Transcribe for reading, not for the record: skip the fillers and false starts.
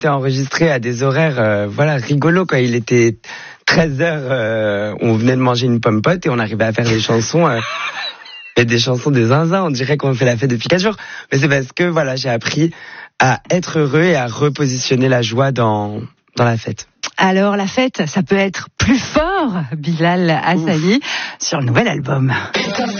C'était enregistré à des horaires rigolos, quand il était 13h, on venait de manger une pomme pote et on arrivait à faire des chansons et des chansons de zinzin. On dirait qu'on fait la fête depuis 4 jours. Mais c'est parce que j'ai appris à être heureux et à repositionner la joie dans la fête. Alors la fête, ça peut être plus fort, Bilal Hassani, sur le nouvel album.